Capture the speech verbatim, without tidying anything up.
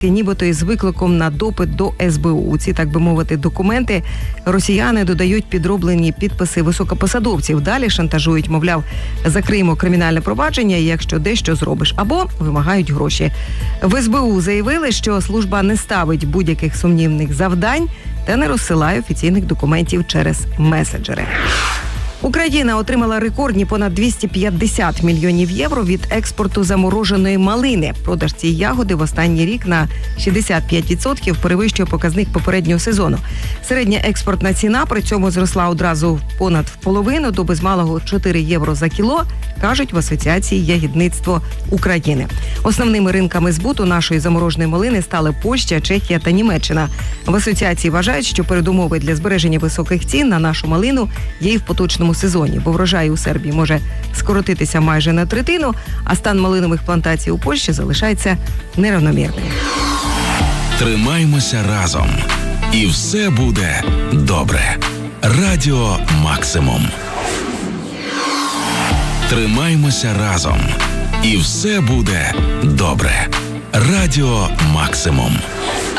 нібито із викликом на допит до ес бе у. У ці, так би мовити, документи росіяни додають підроблені підписи високопосадовців. Далі шантажують, мовляв, закриємо кримінальне провадження, якщо дещо зробиш, або вимагають гроші. В ес бе у заявили, що служба не ставить будь-яких сумнівних завдань та не розсилає офіційних документів через меседжери. Україна отримала рекордні понад двісті п'ятдесят мільйонів євро від експорту замороженої малини. Продаж цієї ягоди в останній рік на шістдесят п'ять відсотків перевищує показник попереднього сезону. Середня експортна ціна при цьому зросла одразу понад в половину до без малого чотири євро за кіло, кажуть в Асоціації ягідництва України. Основними ринками збуту нашої замороженої малини стали Польща, Чехія та Німеччина. В асоціації вважають, що передумови для збереження високих цін на нашу малину є і в поточному сезоні, бо врожай у Сербії може скоротитися майже на третину, а стан малинових плантацій у Польщі залишається нерівномірним. Тримаймося разом, і все буде добре. Радіо Максимум. Тримаймося разом, і все буде добре. Радіо Максимум.